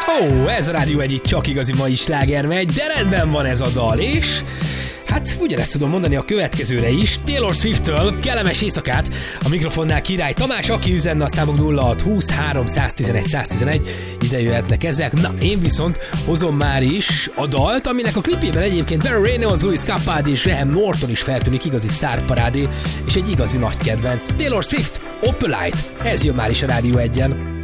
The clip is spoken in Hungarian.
Ó, ez a Rádió egyik csak igazi mai sláger megy, de rendben van ez a dal, és hát ugyanezt tudom mondani a következőre is. Taylor Swift-től kellemes éjszakát, a mikrofonnál Király Tamás, aki üzenne a számok 0620 311 111, ide jöhetnek ezek. Na, én viszont hozom már is a dalt, aminek a klipjében egyébként Barry Reynolds, Louis Capaldi és Graham Norton is feltűnik, igazi sztárparádé, és egy igazi nagy kedvenc. Taylor Swift, Opalite, ez jön már is a Rádió 1-en.